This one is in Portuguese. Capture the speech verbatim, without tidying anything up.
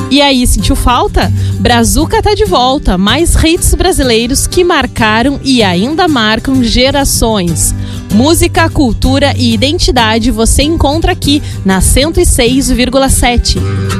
E aí, sentiu falta? Brazuca tá de volta, mais hits brasileiros que marcaram e ainda marcam gerações. Música, cultura e identidade você encontra aqui na cento e seis vírgula sete.